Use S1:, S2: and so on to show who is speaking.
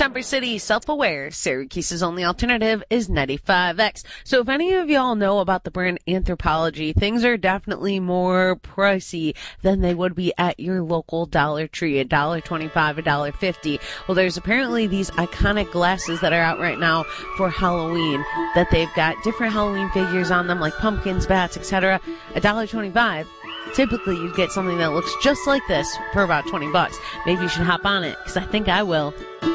S1: Temper City, self-aware, Syracuse's only alternative is 95X. So if any of y'all know about the brand Anthropologie, things are definitely more pricey than they would be at your local Dollar Tree, $1.25, $1.50. Well, there's apparently these iconic glasses that are out right now for Halloween that they've got different Halloween figures on them, like pumpkins, bats, etc. $1.25. Typically, you'd get something that looks just like this for about $20. Maybe you should hop on it, because I think I will.